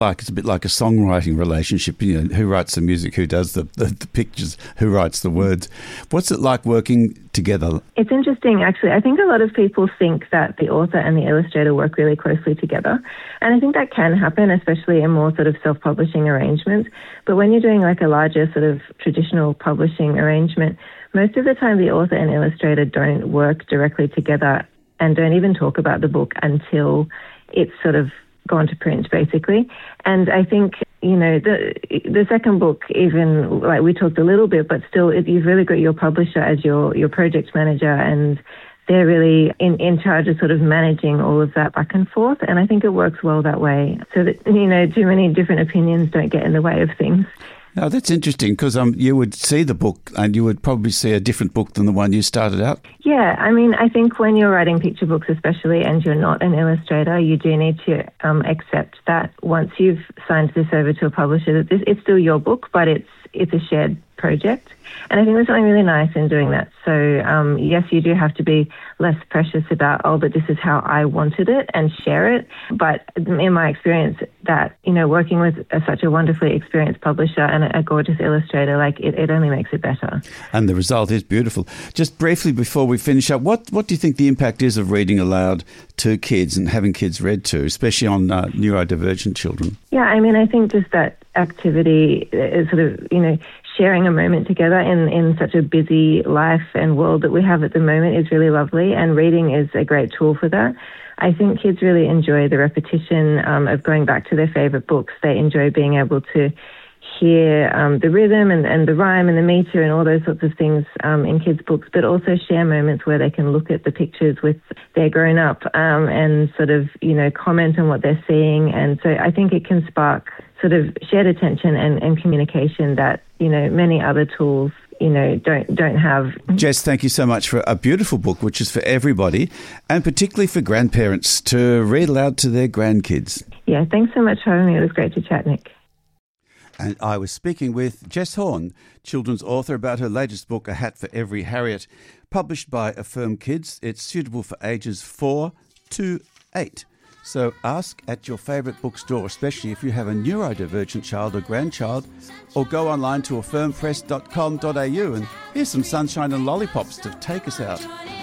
It's a bit like a songwriting relationship, who writes the music, who does the pictures, who writes the words. What's it like working together? It's interesting, actually. I think a lot of people think that the author and the illustrator work really closely together. And I think that can happen, especially in more sort of self-publishing arrangements. But when you're doing like a larger sort of traditional publishing arrangement, most of the time the author and illustrator don't work directly together and don't even talk about the book until it's sort of gone to print, basically. And I think, the second book, even like we talked a little bit, but still you've really got your publisher as your project manager, and they're really in charge of sort of managing all of that back and forth. And I think it works well that way, so that, too many different opinions don't get in the way of things. Now, that's interesting, because you would see the book and you would probably see a different book than the one you started out. Yeah, I think when you're writing picture books especially and you're not an illustrator, you do need to accept that once you've signed this over to a publisher, that it's still your book, but it's a shared project. And I think there's something really nice in doing that. So, yes, you do have to be less precious about, but this is how I wanted it, and share it. But in my experience, that, working with such a wonderfully experienced publisher and a gorgeous illustrator, it only makes it better. And the result is beautiful. Just briefly before we finish up, what do you think the impact is of reading aloud to kids and having kids read to, especially on neurodivergent children? Yeah, I think just that activity is sort of, sharing a moment together in such a busy life and world that we have at the moment is really lovely, and reading is a great tool for that. I think kids really enjoy the repetition of going back to their favourite books. They enjoy being able to hear the rhythm and the rhyme and the meter and all those sorts of things in kids' books, but also share moments where they can look at the pictures with their grown-up and sort of, comment on what they're seeing. And so I think it can spark sort of shared attention and communication that, many other tools, don't have. Jess, thank you so much for a beautiful book, which is for everybody, and particularly for grandparents to read aloud to their grandkids. Yeah, thanks so much for having me. It was great to chat, Nick. And I was speaking with Jess Horn, children's author, about her latest book, A Hat for Every Harriet, published by Affirm Kids. It's suitable for ages 4 to 8. So ask at your favourite bookstore, especially if you have a neurodivergent child or grandchild, or go online to affirmpress.com.au, and here's some sunshine and lollipops to take us out.